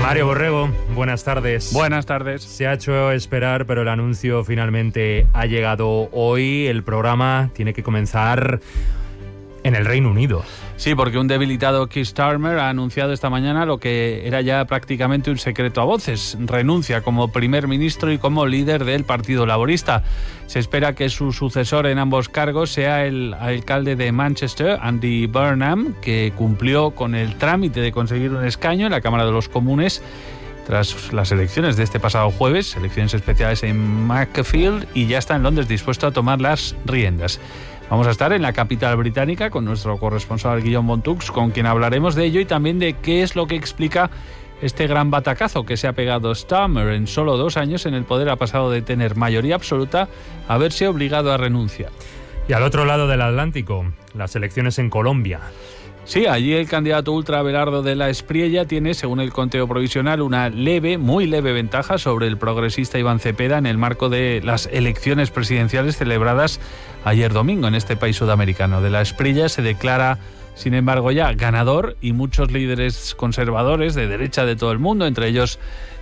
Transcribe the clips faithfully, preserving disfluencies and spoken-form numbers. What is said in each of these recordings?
Mario Borrego, buenas tardes. Buenas tardes. Se ha hecho esperar, pero el anuncio finalmente ha llegado hoy. El programa tiene que comenzar en el Reino Unido. Sí, porque un debilitado Keir Starmer ha anunciado esta mañana lo que era ya prácticamente un secreto a voces. Renuncia como primer ministro y como líder del Partido Laborista. Se espera que su sucesor en ambos cargos sea el alcalde de Manchester, Andy Burnham, que cumplió con el trámite de conseguir un escaño en la Cámara de los Comunes tras las elecciones de este pasado jueves, elecciones especiales en Macclesfield, y ya está en Londres dispuesto a tomar las riendas. Vamos a estar en la capital británica con nuestro corresponsal Guillaume Bontux, con quien hablaremos de ello y también de qué es lo que explica este gran batacazo que se ha pegado Starmer. En solo dos años en el poder ha pasado de tener mayoría absoluta a verse obligado a renunciar. Y al otro lado del Atlántico, las elecciones en Colombia. Sí, allí el candidato ultra Abelardo de la Espriella tiene, según el conteo provisional, una leve, muy leve ventaja sobre el progresista Iván Cepeda en el marco de las elecciones presidenciales celebradas ayer domingo en este país sudamericano. De la Espriella se declara, sin embargo, ya ganador, y muchos líderes conservadores de derecha de todo el mundo, entre ellos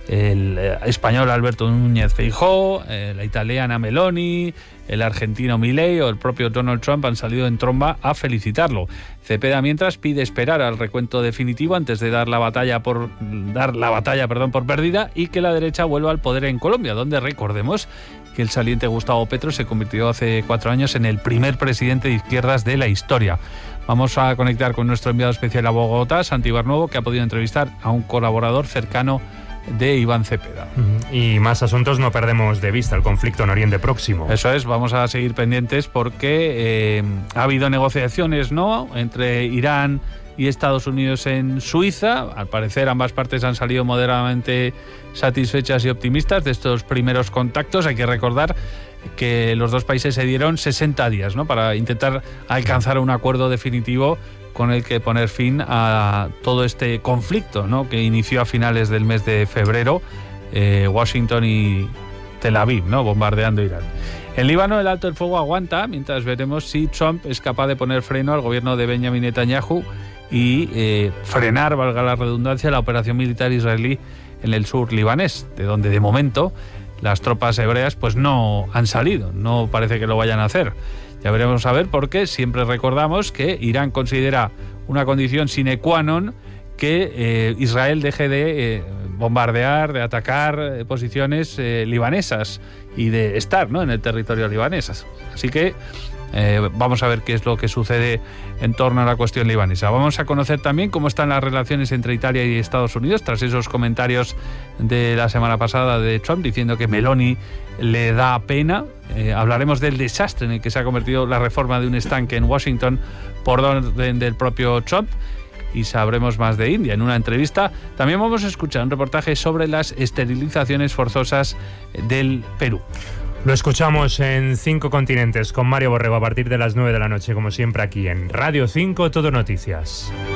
el español Alberto Núñez Feijóo, la italiana Meloni, el argentino Milei o el propio Donald Trump han salido en tromba a felicitarlo. Cepeda, mientras, pide esperar al recuento definitivo antes de dar la batalla por dar la batalla, perdón, por perdida, y que la derecha vuelva al poder en Colombia, donde recordemos que el saliente Gustavo Petro se convirtió hace cuatro años en el primer presidente de izquierdas de la historia. Vamos a conectar con nuestro enviado especial a Bogotá, Santi Barnuevo, que ha podido entrevistar a un colaborador cercano de Iván Cepeda. Y más asuntos no perdemos de vista, el conflicto en Oriente Próximo. Eso es, vamos a seguir pendientes porque eh, ha habido negociaciones, ¿no?, entre Irán y Estados Unidos en Suiza. Al parecer ambas partes han salido moderadamente satisfechas y optimistas de estos primeros contactos. Hay que recordar que los dos países se dieron sesenta días, ¿no?, para intentar alcanzar un acuerdo definitivo con el que poner fin a todo este conflicto, ¿no?, que inició a finales del mes de febrero, eh, Washington y Tel Aviv, ¿no?, bombardeando Irán. En Líbano el alto el fuego aguanta, mientras veremos si Trump es capaz de poner freno al gobierno de Benjamin Netanyahu y eh, frenar, valga la redundancia, la operación militar israelí en el sur libanés, de donde de momento las tropas hebreas pues no han salido, no parece que lo vayan a hacer. Ya veremos a ver, porque siempre recordamos que Irán considera una condición sine qua non que eh, Israel deje de eh, bombardear, de atacar eh, posiciones eh, libanesas y de estar, ¿no?, en el territorio libanés. Así que eh, vamos a ver qué es lo que sucede en torno a la cuestión libanesa. Vamos a conocer también cómo están las relaciones entre Italia y Estados Unidos tras esos comentarios de la semana pasada de Trump diciendo que Meloni le da pena. Eh, hablaremos del desastre en el que se ha convertido la reforma de un estanque en Washington por orden del propio Trump, y sabremos más de India en una entrevista. También vamos a escuchar un reportaje sobre las esterilizaciones forzosas del Perú. Lo escuchamos en Cinco Continentes con Mario Borrego a partir de las nueve de la noche, como siempre aquí en Radio cinco Todo Noticias.